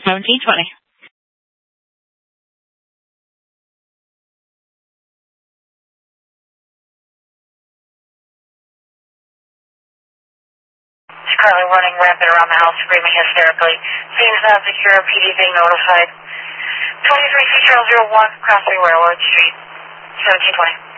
1720. She's currently running rampant around the house, screaming hysterically. Seems not secure, PD being notified. 23 C Charles 01, crossing Railroad Street, 1720.